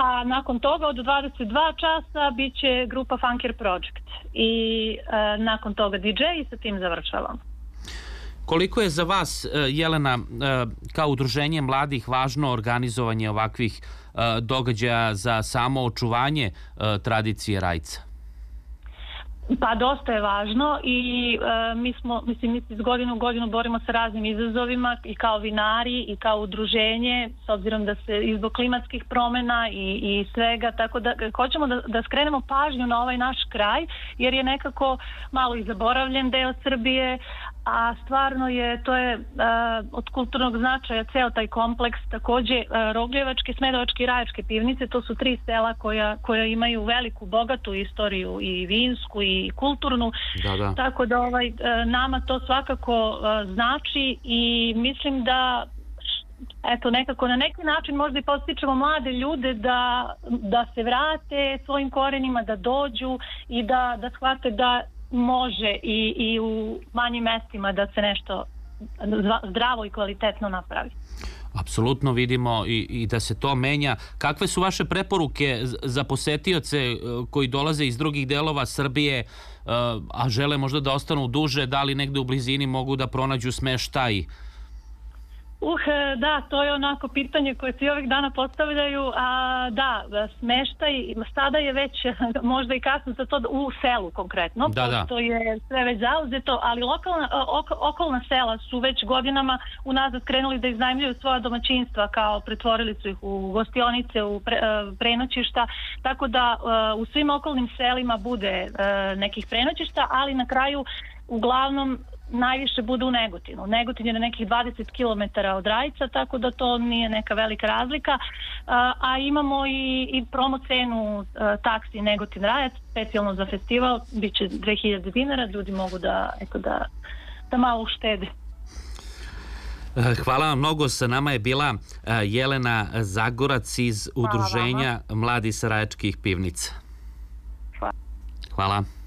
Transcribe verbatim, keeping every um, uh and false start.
a nakon toga od dvadeset dva časa bit će grupa Funker Project i uh, nakon toga D J i sa tim završavam. Koliko je za vas, Jelena, kao udruženje mladih važno organizovanje ovakvih događaja za samo očuvanje tradicije Rajca? Pa dosta je važno i e, mi smo, mislim, mi se iz godinu u godinu borimo sa raznim izazovima i kao vinari i kao udruženje, s obzirom da se i zbog klimatskih promjena i, i svega, tako da hoćemo da, da skrenemo pažnju na ovaj naš kraj, jer je nekako malo i zaboravljen deo Srbije, a stvarno je, to je uh, od kulturnog značaja ceo taj kompleks. Takođe uh, Rogljevačke, Smedovačke i Rajačke pivnice, to su tri sela koja, koja imaju veliku, bogatu istoriju i vinsku i kulturnu, da, da. Tako da ovaj, uh, nama to svakako uh, znači i mislim da eto nekako na neki način možda i postičemo mlade ljude da, da se vrate svojim korenima, da dođu i da, da shvate da može i, i u manjim mestima da se nešto zdravo i kvalitetno napravi. Apsolutno vidimo i, i da se to menja. Kakve su vaše preporuke za posetioce koji dolaze iz drugih delova Srbije, a žele možda da ostanu duže, da li negde u blizini mogu da pronađu smeštaj? Uh, da, to je onako pitanje koje se i ovih dana postavljaju, a da, smeštaj, sada je već možda i kasno za to u selu konkretno, da, da. Pošto je sve već zauzeto, ali lokalna, ok, okolna sela su već godinama unazad krenuli da iznajmljuju svoja domaćinstva, kao pretvorili su ih u gostionice, u pre, prenoćišta, tako da u svim okolnim selima bude nekih prenoćišta, ali na kraju uglavnom najviše bude u Negotinu. Negotin je na nekih dvadeset kilometara od Rajca, tako da to nije neka velika razlika. A, a imamo i, i promo cenu a, taksi Negotin Rajac, specijalno za festival, bit će dve hiljade dinara, ljudi mogu da, eto, da, da malo uštede. Hvala vam mnogo, sa nama je bila Jelena Zagorac iz udruženja Mladi sa Rajačkih pivnica. Hvala. Hvala.